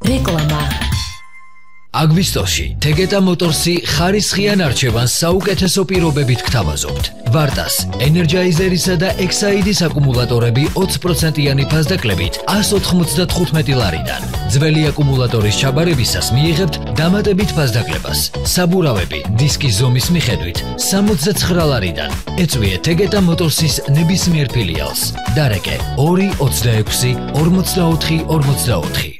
რეკლამა აგვისტოში Tegeta Motors-ი ხარისხიან არჩევანს საუკეთესო პირობებით გთავაზობთ. ვარტას, ენერჯაიზერისა და ექსაიდის აკუმულატორები 20%-იანი ფასდაკლებით 195 ლარიდან. ძველი აკუმულატორის ჩაბარებისას მიიღებთ დამატებით ფასდაკლებას. საბურავები დისკის ზომის მიხედვით 69 ლარიდან. ეწვიეთ Tegeta Motors-ის ნებისმიერ ფილიალს. დარეკე 2 26 44 44.